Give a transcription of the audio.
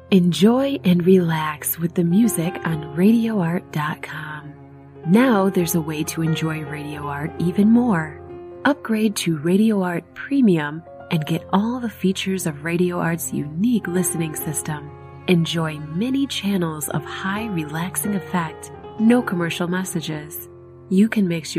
Enjoy and relax with the music on RadioArt.com. Now there's a way to enjoy Radio Art even more. Upgrade to Radio Art Premium and get all the features of Radio Art's unique listening system. Enjoy many channels of high relaxing effect, no commercial messages. You can mix your